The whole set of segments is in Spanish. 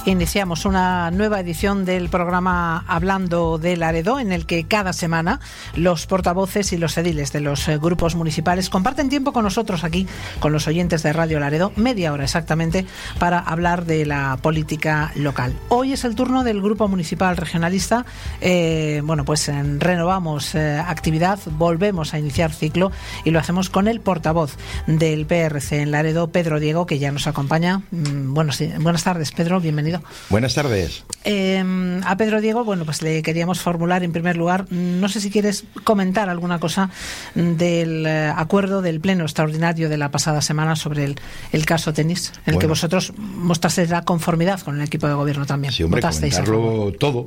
Iniciamos una nueva edición del programa Hablando de Laredo, en el que cada semana los portavoces y los ediles de los grupos municipales comparten tiempo con nosotros aquí, con los oyentes de Radio Laredo, media hora exactamente, para hablar de la política local. Hoy es el turno del Grupo Municipal Regionalista. Renovamos actividad, volvemos a iniciar ciclo y lo hacemos con el portavoz del PRC en Laredo, Pedro Diego, que ya nos acompaña. Buenas tardes, Pedro, bienvenido. Buenas tardes. A Pedro Diego, le queríamos formular en primer lugar, no sé si quieres comentar alguna cosa del acuerdo del Pleno Extraordinario de la pasada semana sobre el caso tenis, en el que vosotros mostrasteis la conformidad con el equipo de gobierno también. Sí, hombre, comentarlo todo.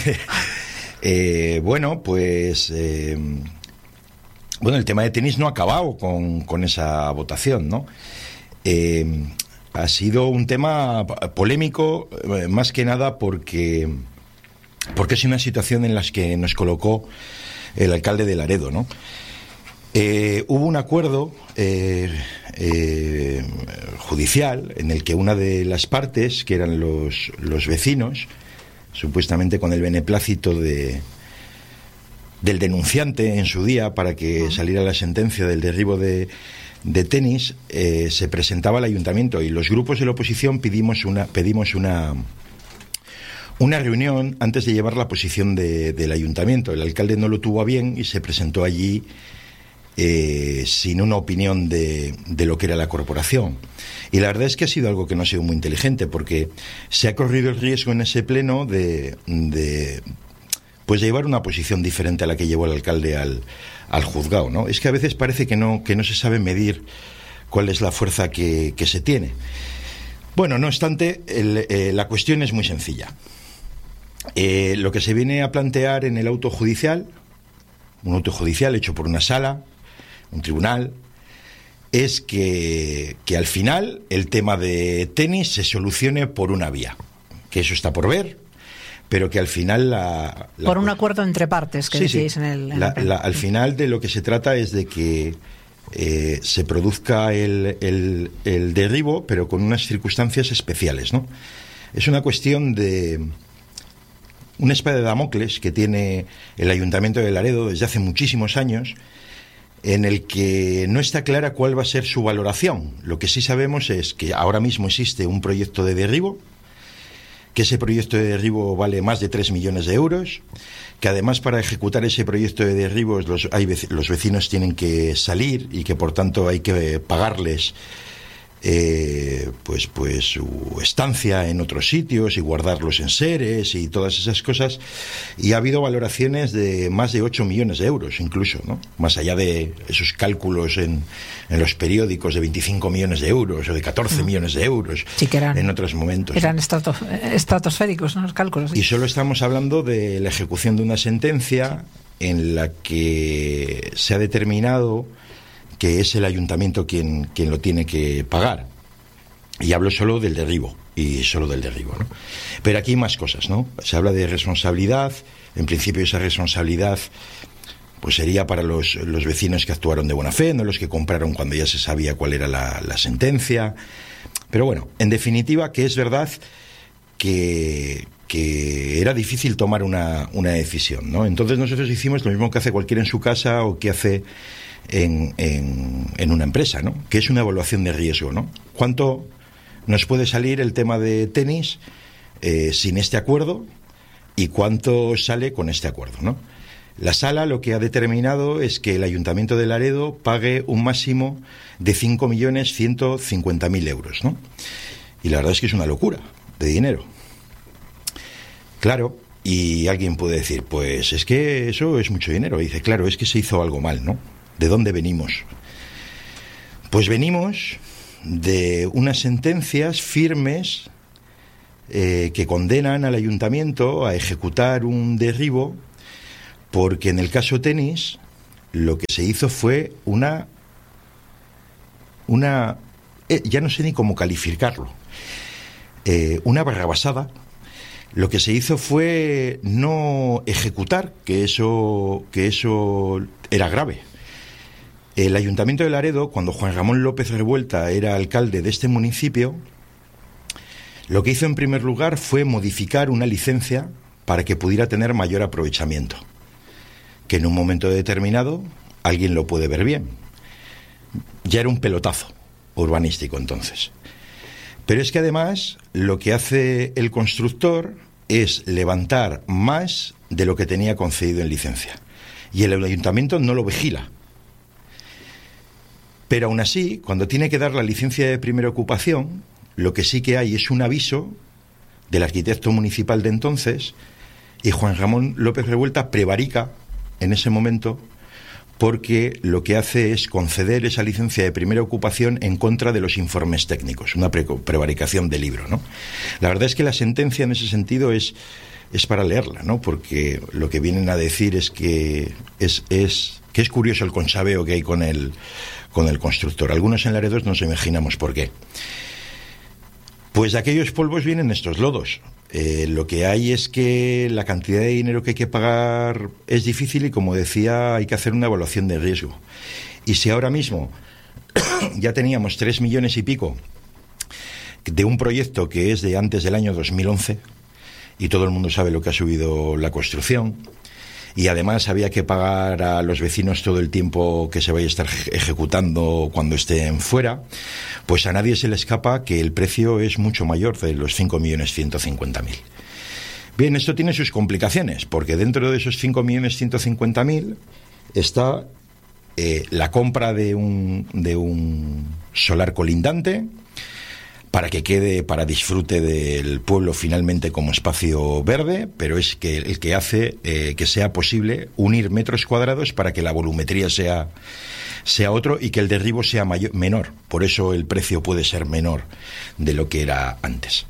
El tema de tenis no ha acabado con esa votación, ¿no? Ha sido un tema polémico, más que nada porque es una situación en la que nos colocó el alcalde de Laredo, ¿no? Hubo un acuerdo judicial en el que una de las partes, que eran los vecinos, supuestamente con el beneplácito del denunciante en su día para que saliera la sentencia del derribo de tenis, se presentaba al ayuntamiento y los grupos de la oposición pedimos una reunión antes de llevar la posición del ayuntamiento. El alcalde no lo tuvo a bien y se presentó allí sin una opinión de lo que era la corporación. Y la verdad es que ha sido algo que no ha sido muy inteligente, porque se ha corrido el riesgo en ese pleno de llevar una posición diferente a la que llevó el alcalde al juzgado, ¿no? Es que a veces parece que no se sabe medir cuál es la fuerza que se tiene. Bueno, no obstante, la cuestión es muy sencilla. Lo que se viene a plantear en el auto judicial, un auto judicial hecho por una sala, un tribunal, es que al final el tema de tenis se solucione por una vía, que eso está por ver, pero que al final por un acuerdo entre partes que decíais en el al final de lo que se trata es de que se produzca el derribo, pero con unas circunstancias especiales, ¿no? Es una cuestión de una espada de Damocles que tiene el Ayuntamiento de Laredo desde hace muchísimos años, en el que no está clara cuál va a ser su valoración. Lo que sí sabemos es que ahora mismo existe un proyecto de derribo, que ese proyecto de derribo vale más de 3 millones de euros, que además para ejecutar ese proyecto de derribo los vecinos tienen que salir y que por tanto hay que pagarles su estancia en otros sitios y guardarlos en seres y todas esas cosas, y ha habido valoraciones de más de 8 millones de euros incluso, ¿no? Más allá de esos cálculos en los periódicos de 25 millones de euros o de 14 millones de euros, sí, que eran, en otros momentos. Eran estratosféricos, ¿no? Los cálculos. ¿Sí? Y solo estamos hablando de la ejecución de una sentencia en la que se ha determinado que es el ayuntamiento quien lo tiene que pagar. Y hablo solo del derribo, ¿no? Pero aquí hay más cosas, ¿no? Se habla de responsabilidad. En principio esa responsabilidad pues sería para los vecinos que actuaron de buena fe, no los que compraron cuando ya se sabía cuál era la sentencia. Pero bueno, en definitiva, que es verdad que era difícil tomar una decisión, ¿no? Entonces nosotros hicimos lo mismo que hace cualquiera en su casa o que hace en una empresa, ¿no? Que es una evaluación de riesgo, ¿no? ¿Cuánto nos puede salir el tema de tenis sin este acuerdo y cuánto sale con este acuerdo, ¿no? La sala lo que ha determinado es que el Ayuntamiento de Laredo pague un máximo de 5.150.000 euros, ¿no? Y la verdad es que es una locura de dinero. Claro, y alguien puede decir, pues es que eso es mucho dinero. Y dice, claro, es que se hizo algo mal, ¿no? ¿De dónde venimos? Pues venimos de unas sentencias firmes que condenan al ayuntamiento a ejecutar un derribo, porque en el caso tenis lo que se hizo fue una ya no sé ni cómo calificarlo, una barrabasada. Lo que se hizo fue no ejecutar, que eso era grave. El Ayuntamiento de Laredo, cuando Juan Ramón López Revuelta era alcalde de este municipio, Lo que hizo en primer lugar fue modificar una licencia para que pudiera tener mayor aprovechamiento, que en un momento determinado alguien lo puede ver bien. Ya era un pelotazo urbanístico entonces. Pero es que además lo que hace el constructor es levantar más de lo que tenía concedido en licencia. Y el ayuntamiento no lo vigila. Pero aún así, cuando tiene que dar la licencia de primera ocupación, lo que sí que hay es un aviso del arquitecto municipal de entonces, y Juan Ramón López Revuelta prevarica en ese momento, porque lo que hace es conceder esa licencia de primera ocupación en contra de los informes técnicos, una prevaricación de libro, ¿no? La verdad es que la sentencia en ese sentido es para leerla, ¿no? Porque lo que vienen a decir es que es curioso el conchabeo que hay con el constructor. Algunos en Laredo nos imaginamos por qué. Pues de aquellos polvos vienen estos lodos. Lo que hay es que la cantidad de dinero que hay que pagar es difícil y, como decía, hay que hacer una evaluación de riesgo. Y si ahora mismo ya teníamos 3 millones y pico de un proyecto que es de antes del año 2011, y todo el mundo sabe lo que ha subido la construcción, y además había que pagar a los vecinos todo el tiempo que se vaya a estar ejecutando cuando estén fuera, pues a nadie se le escapa que el precio es mucho mayor de los 5.150.000. Bien, esto tiene sus complicaciones, porque dentro de esos 5.150.000 está la compra de un solar colindante para que quede para disfrute del pueblo finalmente como espacio verde, pero es que el que hace que sea posible unir metros cuadrados para que la volumetría sea otro y que el derribo sea menor. Por eso el precio puede ser menor de lo que era antes.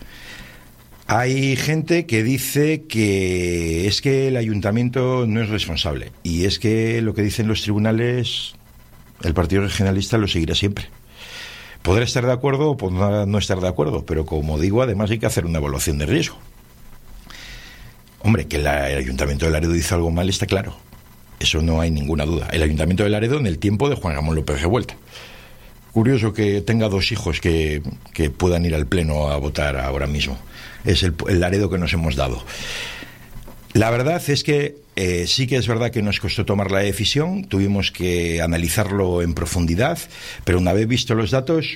Hay gente que dice que es que el ayuntamiento no es responsable, y es que lo que dicen los tribunales, el Partido Regionalista lo seguirá siempre. Podrá estar de acuerdo o podrá no estar de acuerdo, pero como digo, además hay que hacer una evaluación de riesgo. Hombre, que el Ayuntamiento de Laredo hizo algo mal está claro. Eso no hay ninguna duda. El Ayuntamiento de Laredo en el tiempo de Juan Ramón López Revuelta. Curioso que tenga 2 hijos que puedan ir al Pleno a votar ahora mismo. Es el Laredo que nos hemos dado. La verdad es que sí que es verdad que nos costó tomar la decisión, tuvimos que analizarlo en profundidad, pero una vez visto los datos,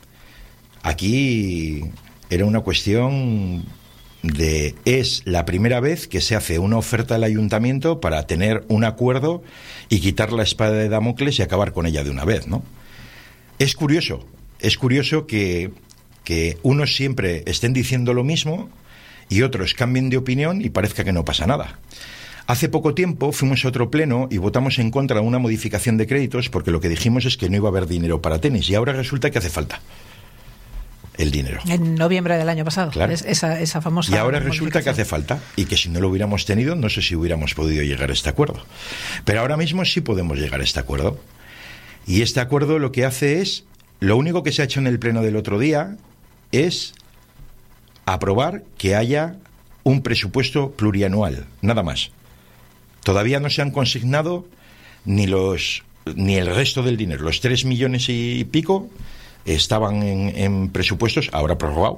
aquí era una cuestión de... Es la primera vez que se hace una oferta al ayuntamiento para tener un acuerdo y quitar la espada de Damocles y acabar con ella de una vez, ¿no? Es curioso que unos siempre estén diciendo lo mismo y otros cambien de opinión y parezca que no pasa nada. Hace poco tiempo fuimos a otro pleno y votamos en contra de una modificación de créditos porque lo que dijimos es que no iba a haber dinero para tenis, y ahora resulta que hace falta el dinero. En noviembre del año pasado, claro. Esa famosa... Y ahora resulta que hace falta, y que si no lo hubiéramos tenido, no sé si hubiéramos podido llegar a este acuerdo. Pero ahora mismo sí podemos llegar a este acuerdo. Y este acuerdo lo que hace es... Lo único que se ha hecho en el pleno del otro día es aprobar que haya un presupuesto plurianual, nada más. Todavía no se han consignado ni el resto del dinero. Los 3 millones y pico estaban en presupuestos, ahora prorrogado,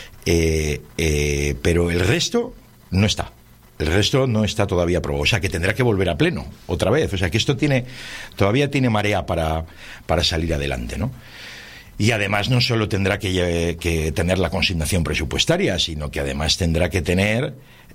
pero el resto no está. El resto no está todavía aprobado. O sea, que tendrá que volver a pleno otra vez. O sea, que esto todavía tiene marea para salir adelante, ¿no? Y además no solo tendrá que tener la consignación presupuestaria, sino que además tendrá que tener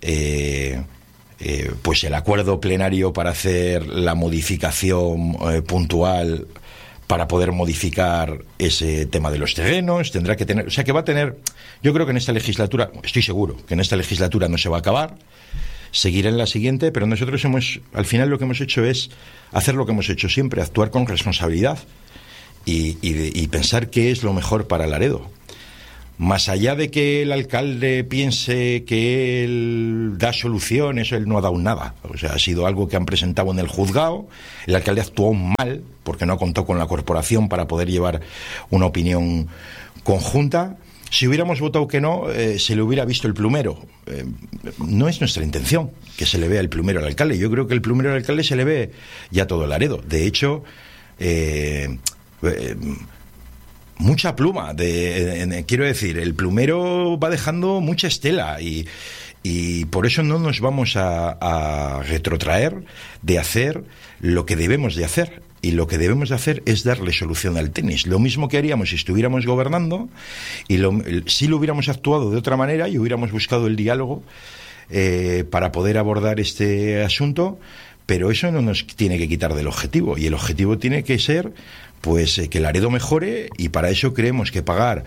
pues el acuerdo plenario para hacer la modificación puntual para poder modificar ese tema de los terrenos. Tendrá que tener... O sea, que va a tener... Yo creo que en esta legislatura, estoy seguro que en esta legislatura no se va a acabar, seguirá en la siguiente, pero nosotros al final lo que hemos hecho es hacer lo que hemos hecho siempre, actuar con responsabilidad y pensar qué es lo mejor para Laredo. Más allá de que el alcalde piense que él da soluciones, él no ha dado nada. O sea, ha sido algo que han presentado en el juzgado. El alcalde actuó mal porque no contó con la corporación para poder llevar una opinión conjunta. Si hubiéramos votado que no, se le hubiera visto el plumero. No es nuestra intención que se le vea el plumero al alcalde. Yo creo que el plumero al alcalde se le ve ya todo Laredo. De hecho, mucha pluma. Quiero decir, el plumero va dejando mucha estela y por eso no nos vamos a retrotraer de hacer lo que debemos de hacer. Y lo que debemos de hacer es darle solución al tenis. Lo mismo que haríamos si estuviéramos gobernando y si lo hubiéramos actuado de otra manera y hubiéramos buscado el diálogo para poder abordar este asunto, pero eso no nos tiene que quitar del objetivo. Y el objetivo tiene que ser pues que Laredo mejore, y para eso creemos que pagar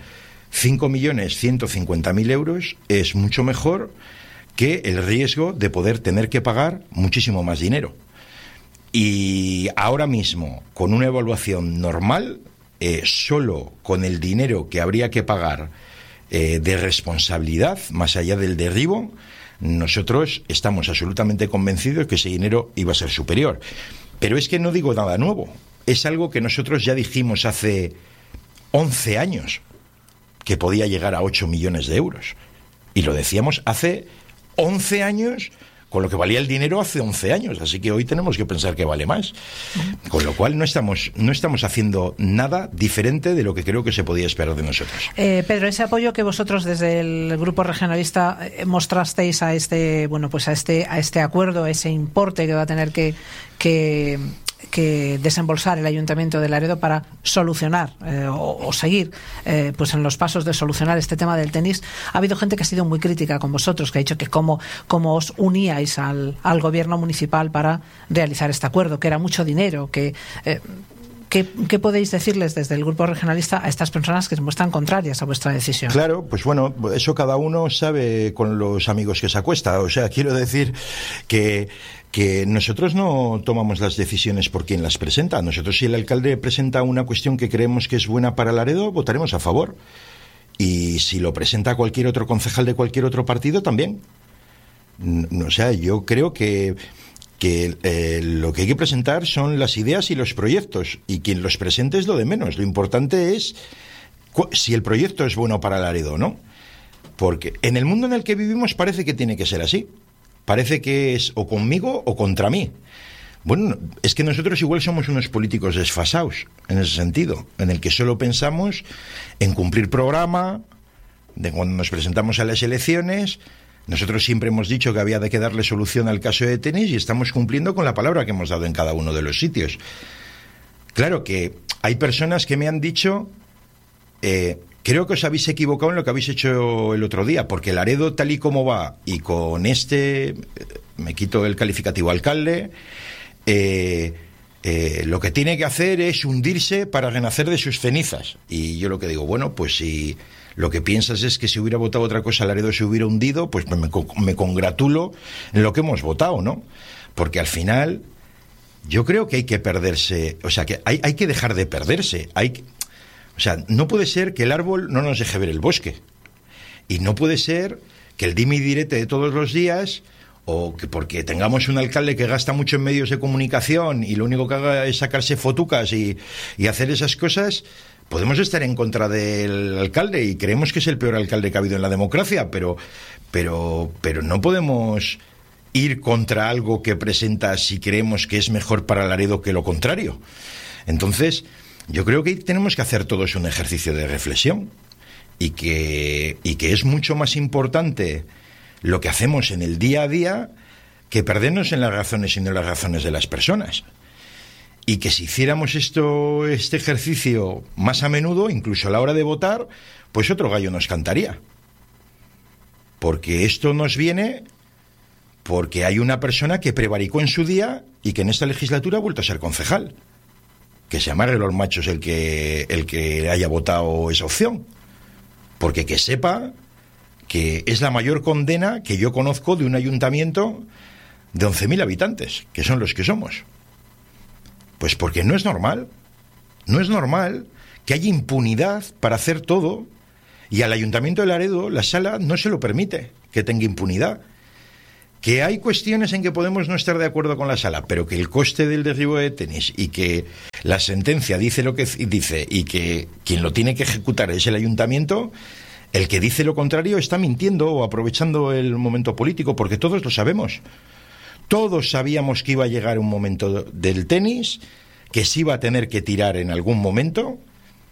5.150.000 euros es mucho mejor que el riesgo de poder tener que pagar muchísimo más dinero. Y ahora mismo, con una evaluación normal, solo con el dinero que habría que pagar de responsabilidad, más allá del derribo, nosotros estamos absolutamente convencidos que ese dinero iba a ser superior. Pero es que no digo nada nuevo, es algo que nosotros ya dijimos hace 11 años, que podía llegar a 8 millones de euros. Y lo decíamos hace 11 años, con lo que valía el dinero hace 11 años, así que hoy tenemos que pensar que vale más. Con lo cual no estamos haciendo nada diferente de lo que creo que se podía esperar de nosotros. Pedro, ese apoyo que vosotros desde el Grupo Regionalista mostrasteis a este acuerdo, a ese importe que va a tener que desembolsar el Ayuntamiento de Laredo para solucionar o seguir pues en los pasos de solucionar este tema del tenis. Ha habido gente que ha sido muy crítica con vosotros, que ha dicho que cómo os uníais al gobierno municipal para realizar este acuerdo, que era mucho dinero, que ¿Qué podéis decirles desde el Grupo Regionalista a estas personas que se muestran contrarias a vuestra decisión? Claro, pues bueno, eso cada uno sabe con los amigos que se acuesta. O sea, quiero decir que nosotros no tomamos las decisiones por quien las presenta. Nosotros, si el alcalde presenta una cuestión que creemos que es buena para Laredo, votaremos a favor. Y si lo presenta cualquier otro concejal de cualquier otro partido, también. O sea, yo creo que lo que hay que presentar son las ideas y los proyectos, y quien los presente es lo de menos. Lo importante es si el proyecto es bueno para Laredo o no, porque en el mundo en el que vivimos parece que tiene que ser así, parece que es o conmigo o contra mí. Bueno, es que nosotros igual somos unos políticos desfasados en ese sentido, en el que solo pensamos en cumplir programa, de cuando nos presentamos a las elecciones. Nosotros siempre hemos dicho que había que darle solución al caso de tenis, y estamos cumpliendo con la palabra que hemos dado en cada uno de los sitios. Claro que hay personas que me han dicho, creo que os habéis equivocado en lo que habéis hecho el otro día, porque Laredo, tal y como va, y con me quito el calificativo alcalde, lo que tiene que hacer es hundirse para renacer de sus cenizas. Y yo lo que digo, bueno, pues si lo que piensas es que si hubiera votado otra cosa Laredo se hubiera hundido, pues me congratulo en lo que hemos votado, ¿no? Porque al final yo creo que hay que perderse, o sea, que hay que dejar de perderse. O sea, no puede ser que el árbol no nos deje ver el bosque. Y no puede ser que el dime y direte de todos los días, o que porque tengamos un alcalde que gasta mucho en medios de comunicación y lo único que haga es sacarse fotucas y hacer esas cosas. Podemos estar en contra del alcalde y creemos que es el peor alcalde que ha habido en la democracia, pero no podemos ir contra algo que presenta si creemos que es mejor para Laredo que lo contrario. Entonces, yo creo que tenemos que hacer todos un ejercicio de reflexión, y que es mucho más importante lo que hacemos en el día a día que perdernos en las razones y no en las razones de las personas. Y que si hiciéramos este ejercicio más a menudo, incluso a la hora de votar, pues otro gallo nos cantaría. Porque esto nos viene porque hay una persona que prevaricó en su día y que en esta legislatura ha vuelto a ser concejal. Que se amarre los machos el que haya votado esa opción. Porque que sepa que es la mayor condena que yo conozco de un ayuntamiento de 11.000 habitantes, que son los que somos. Pues porque no es normal que haya impunidad para hacer todo, y al Ayuntamiento de Laredo la sala no se lo permite que tenga impunidad. Que hay cuestiones en que podemos no estar de acuerdo con la sala, pero que el coste del derribo de tenis y que la sentencia dice lo que dice y que quien lo tiene que ejecutar es el ayuntamiento, el que dice lo contrario está mintiendo o aprovechando el momento político, porque todos lo sabemos. Todos sabíamos que iba a llegar un momento del tenis, que se iba a tener que tirar en algún momento,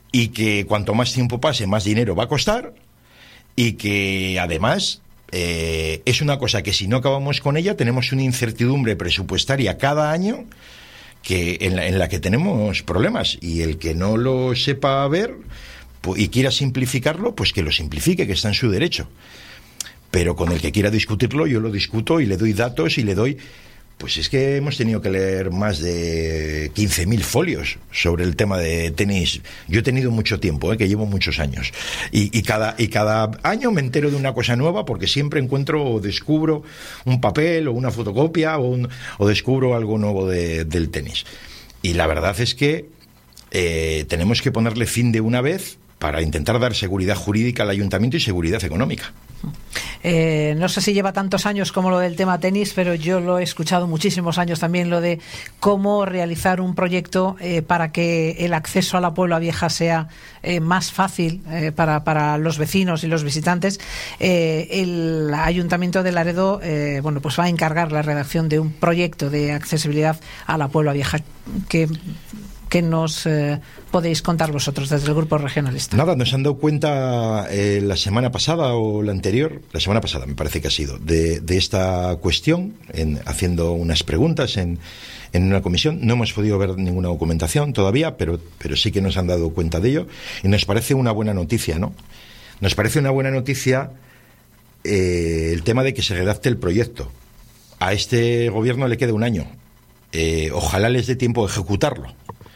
y que cuanto más tiempo pase, más dinero va a costar, y que además es una cosa que si no acabamos con ella tenemos una incertidumbre presupuestaria cada año en la que tenemos problemas, y el que no lo sepa ver y quiera simplificarlo, pues que lo simplifique, que está en su derecho. Pero con el que quiera discutirlo, yo lo discuto y le doy datos y le doy... Pues es que hemos tenido que leer más de 15.000 folios sobre el tema de tenis. Yo he tenido mucho tiempo, que llevo muchos años. Y cada año me entero de una cosa nueva, porque siempre encuentro o descubro un papel o una fotocopia o descubro algo nuevo del tenis. Y la verdad es que tenemos que ponerle fin de una vez para intentar dar seguridad jurídica al ayuntamiento y seguridad económica. No sé si lleva tantos años como lo del tema tenis, pero yo lo he escuchado muchísimos años también, lo de cómo realizar un proyecto para que el acceso a la Puebla Vieja sea más fácil para los vecinos y los visitantes. El Ayuntamiento de Laredo pues va a encargar la redacción de un proyecto de accesibilidad a la Puebla Vieja. ¿Qué nos podéis contar vosotros desde el Grupo Regionalista? Nada, nos han dado cuenta la semana pasada o la anterior, la semana pasada me parece que ha sido, de esta cuestión, haciendo unas preguntas en una comisión. No hemos podido ver ninguna documentación todavía, pero sí que nos han dado cuenta de ello, y nos parece una buena noticia, ¿no? Nos parece una buena noticia el tema de que se redacte el proyecto. A este gobierno le queda un año. Ojalá les dé tiempo de ejecutarlo.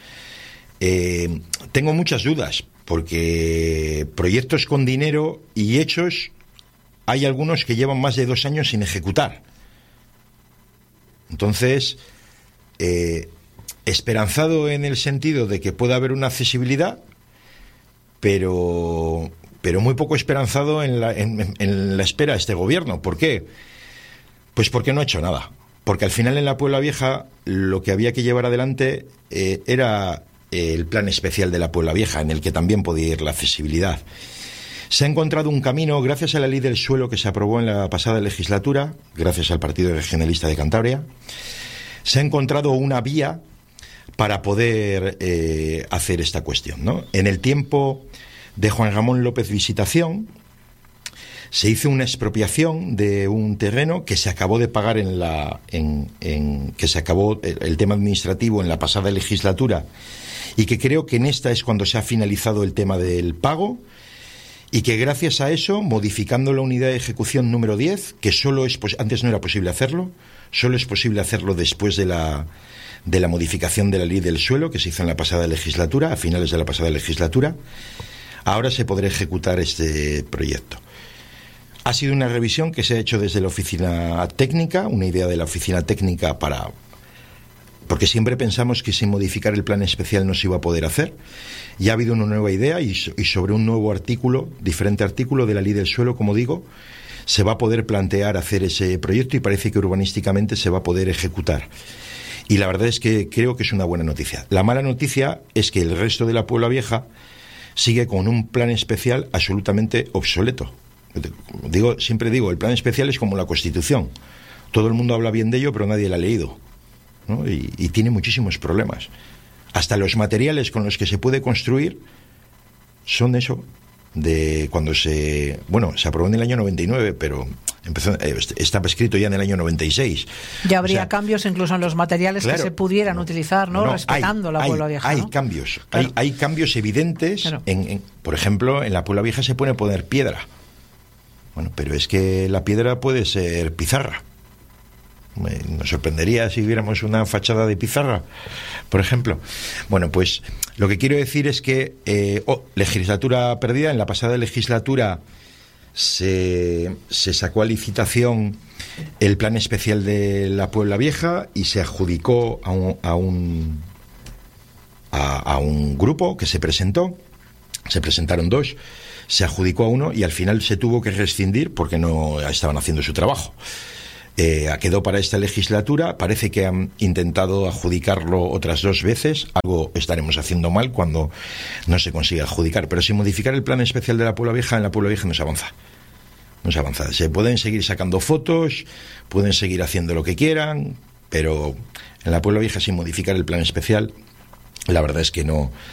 Tengo muchas dudas, porque proyectos con dinero y hechos hay algunos que llevan más de 2 años sin ejecutar. Entonces, esperanzado en el sentido de que pueda haber una accesibilidad, pero muy poco esperanzado en la espera de este gobierno. ¿Por qué? Pues porque no ha hecho nada. Porque al final en la Puebla Vieja lo que había que llevar adelante era el plan especial de la Puebla Vieja, en el que también podía ir la accesibilidad. Se ha encontrado un camino, gracias a la ley del suelo que se aprobó en la pasada legislatura, gracias al Partido Regionalista de Cantabria, se ha encontrado una vía para poder hacer esta cuestión, ¿no? En el tiempo de Juan Ramón López Visitación se hizo una expropiación de un terreno que se acabó de pagar que se acabó el tema administrativo en la pasada legislatura, y que creo que en esta es cuando se ha finalizado el tema del pago, y que gracias a eso, modificando la unidad de ejecución número 10, que antes no era posible hacerlo, solo es posible hacerlo después de la modificación de la ley del suelo que se hizo en la pasada legislatura, a finales de la pasada legislatura, ahora se podrá ejecutar este proyecto. Ha sido una revisión que se ha hecho desde la oficina técnica, una idea de la oficina técnica porque siempre pensamos que sin modificar el plan especial no se iba a poder hacer. Y ha habido una nueva idea, y sobre un nuevo artículo, diferente artículo de la ley del suelo, como digo, se va a poder plantear hacer ese proyecto, y parece que urbanísticamente se va a poder ejecutar. Y la verdad es que creo que es una buena noticia. La mala noticia es que el resto de la Puebla Vieja sigue con un plan especial absolutamente obsoleto. Siempre digo, el plan especial es como la Constitución. Todo el mundo habla bien de ello, pero nadie lo ha leído, ¿no? Y tiene muchísimos problemas. Hasta los materiales con los que se puede construir son eso, de cuando se aprobó en el año 99, pero estaba escrito ya en el año 96. Ya habría cambios incluso en los materiales, claro, que se pudieran utilizar, ¿no? Respetando la Puebla Vieja. Hay cambios, claro. hay cambios evidentes. Claro. Por ejemplo, en la Puebla Vieja se puede poner piedra. Bueno, pero es que la piedra puede ser pizarra. Nos sorprendería si viéramos una fachada de pizarra, por ejemplo. Bueno, pues lo que quiero decir es que legislatura perdida. En la pasada legislatura se sacó a licitación el plan especial de la Puebla Vieja y se adjudicó a un grupo que se presentó. Se presentaron 2. Se adjudicó a uno y al final se tuvo que rescindir porque no estaban haciendo su trabajo. Quedó para esta legislatura. Parece que han intentado adjudicarlo otras 2 veces. Algo estaremos haciendo mal cuando no se consiga adjudicar. Pero sin modificar el plan especial de la Puebla Vieja, en la Puebla Vieja no se avanza. No se avanza. Se pueden seguir sacando fotos, pueden seguir haciendo lo que quieran, pero en la Puebla Vieja, sin modificar el plan especial, la verdad es que no